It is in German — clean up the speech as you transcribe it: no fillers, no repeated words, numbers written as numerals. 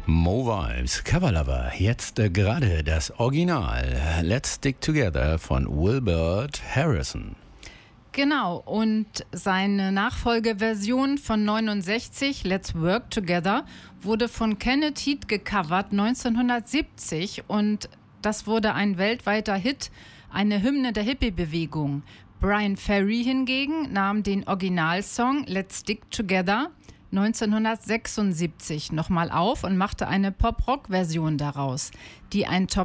Mo Vibes, Coverlover, jetzt gerade das Original Let's Stick Together von Wilbert Harrison. Genau, und seine Nachfolgeversion von 69, Let's Work Together, wurde von Kenneth Heat gecovert 1970 und das wurde ein weltweiter Hit, eine Hymne der Hippie-Bewegung. Brian Ferry hingegen nahm den Originalsong Let's Stick Together 1976 nochmal auf und machte eine Pop-Rock-Version daraus, die ein Top